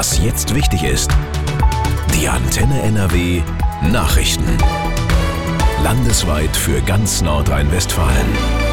Was jetzt wichtig ist. Die Antenne NRW Nachrichten. Landesweit für ganz Nordrhein-Westfalen.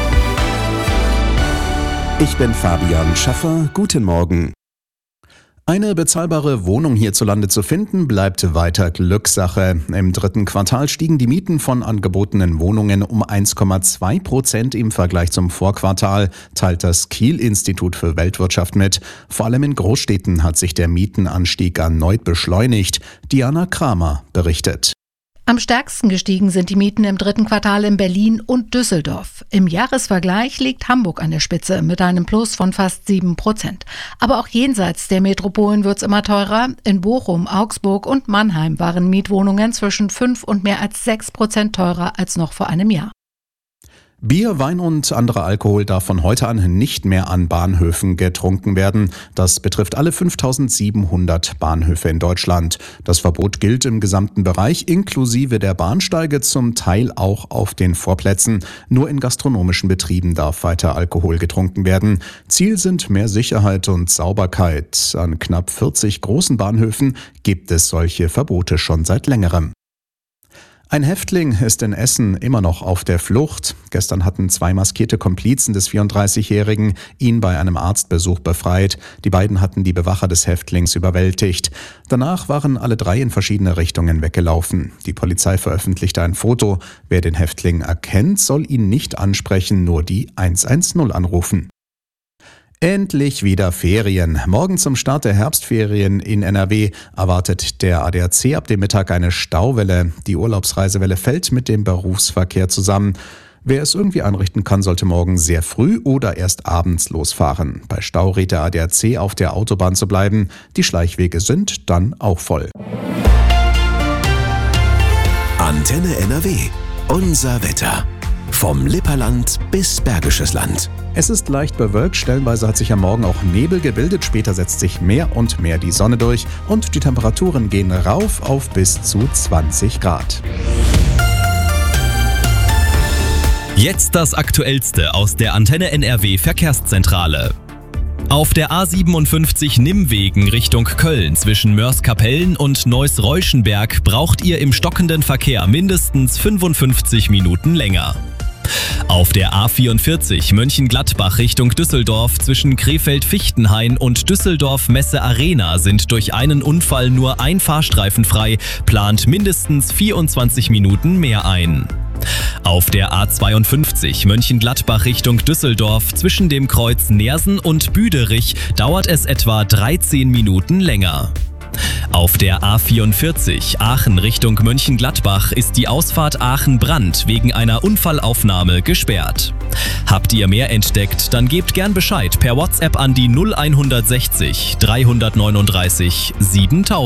Ich bin Fabian Schaffer. Guten Morgen. Eine bezahlbare Wohnung hierzulande zu finden, bleibt weiter Glückssache. Im dritten Quartal stiegen die Mieten von angebotenen Wohnungen um 1,2% im Vergleich zum Vorquartal, teilt das Kiel-Institut für Weltwirtschaft mit. Vor allem in Großstädten hat sich der Mietenanstieg erneut beschleunigt. Diana Kramer berichtet. Am stärksten gestiegen sind die Mieten im dritten Quartal in Berlin und Düsseldorf. Im Jahresvergleich liegt Hamburg an der Spitze mit einem Plus von fast 7%. Aber auch jenseits der Metropolen wird's immer teurer. In Bochum, Augsburg und Mannheim waren Mietwohnungen zwischen 5 und mehr als 6% teurer als noch vor einem Jahr. Bier, Wein und anderer Alkohol darf von heute an nicht mehr an Bahnhöfen getrunken werden. Das betrifft alle 5.700 Bahnhöfe in Deutschland. Das Verbot gilt im gesamten Bereich, inklusive der Bahnsteige, zum Teil auch auf den Vorplätzen. Nur in gastronomischen Betrieben darf weiter Alkohol getrunken werden. Ziel sind mehr Sicherheit und Sauberkeit. An knapp 40 großen Bahnhöfen gibt es solche Verbote schon seit längerem. Ein Häftling ist in Essen immer noch auf der Flucht. Gestern hatten 2 maskierte Komplizen des 34-Jährigen ihn bei einem Arztbesuch befreit. Die beiden hatten die Bewacher des Häftlings überwältigt. Danach waren alle 3 in verschiedene Richtungen weggelaufen. Die Polizei veröffentlichte ein Foto. Wer den Häftling erkennt, soll ihn nicht ansprechen, nur die 110 anrufen. Endlich wieder Ferien. Morgen zum Start der Herbstferien in NRW erwartet der ADAC ab dem Mittag eine Stauwelle. Die Urlaubsreisewelle fällt mit dem Berufsverkehr zusammen. Wer es irgendwie einrichten kann, sollte morgen sehr früh oder erst abends losfahren. Bei Stau rät der ADAC, auf der Autobahn zu bleiben. Die Schleichwege sind dann auch voll. Antenne NRW. Unser Wetter. Vom Lipperland bis Bergisches Land. Es ist leicht bewölkt, stellenweise hat sich am Morgen auch Nebel gebildet, später setzt sich mehr und mehr die Sonne durch und die Temperaturen gehen rauf auf bis zu 20 Grad. Jetzt das Aktuellste aus der Antenne NRW Verkehrszentrale. Auf der A57 Nimmwegen Richtung Köln zwischen Moerskapellen und Neuss-Reuschenberg braucht ihr im stockenden Verkehr mindestens 55 Minuten länger. Auf der A44 Mönchengladbach Richtung Düsseldorf zwischen Krefeld-Fichtenhain und Düsseldorf-Messe-Arena sind durch einen Unfall nur ein Fahrstreifen frei, plant mindestens 24 Minuten mehr ein. Auf der A52 Mönchengladbach Richtung Düsseldorf zwischen dem Kreuz Neersen und Büderich dauert es etwa 13 Minuten länger. Auf der A44 Aachen Richtung Mönchengladbach ist die Ausfahrt Aachen-Brand wegen einer Unfallaufnahme gesperrt. Habt ihr mehr entdeckt, dann gebt gern Bescheid per WhatsApp an die 0160 339 7000.